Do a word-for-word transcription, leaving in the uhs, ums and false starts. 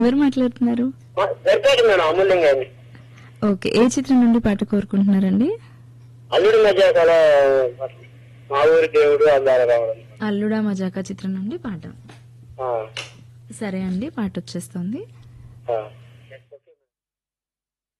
ఎవరు మాట్లాడుతున్నారు? సరిపోతున్నాను అమూల్యం గారిని. ఓకే, ఏ చిత్రం నుండి పాట కోరుకుంటున్నారండి? అల్లుడు మధ్య మా ఊరి దేవుడు అందాల రావడం. అల్లుడా మజాకా చిత్రం నుండి పాట. సరే అండి, పాట వచ్చేస్తుంది. ఆ